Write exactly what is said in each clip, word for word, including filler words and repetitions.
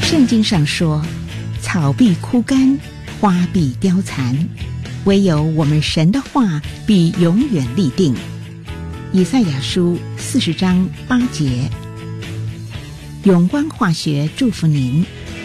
圣经上说，草必枯干，花必凋残，唯有我们神的话必永远立定。以赛亚书四十章八节。永光化学祝福您。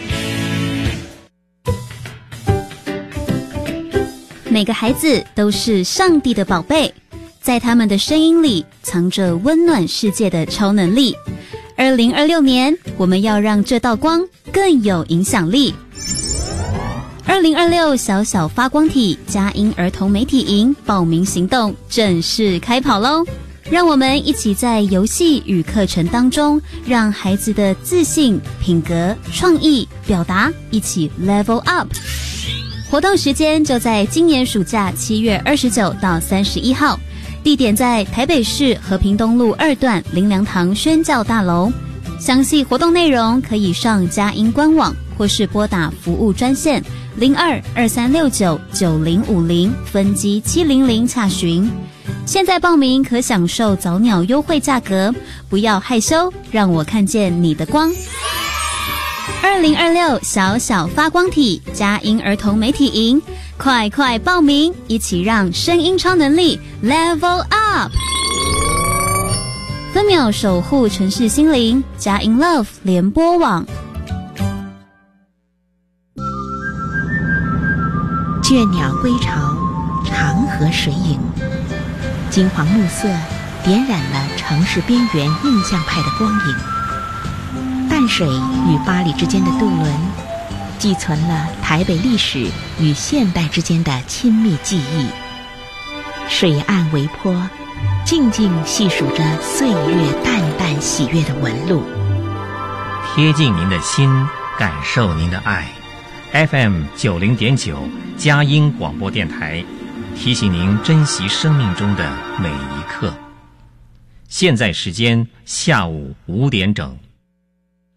每个孩子都是上帝的宝贝，在他们的声音里藏着温暖世界的超能力。二零二六年，我们要让这道光更有影响力。二零二六小小发光体佳音儿童媒体营报名行动正式开跑咯！让我们一起在游戏与课程当中，让孩子的自信、品格、创意、表达一起 level up。活动时间就在今年暑假七月二十九到三十一号，地点在台北市和平东路二段林良堂宣教大楼。详细活动内容可以上佳音官网，或是拨打服务专线零二二三六九九零五零分机七零零洽询。现在报名可享受早鸟优惠价格，不要害羞，让我看见你的光。二零二六小小发光体佳音儿童媒体营，快快报名，一起让声音超能力 level up。分秒守护城市心灵，佳音 Love 联播网。 倦鸟归巢，长河水影，金黄暮色点染了城市边缘印象派的光影。淡水与巴黎之间的渡轮，寄存了台北历史与现代之间的亲密记忆。水岸微波，静静细数着岁月淡淡喜悦的纹路。 贴近您的心，感受您的爱。F M 九零点九佳音广播电台，提醒您珍惜生命中的每一刻。现在时间下午五点整。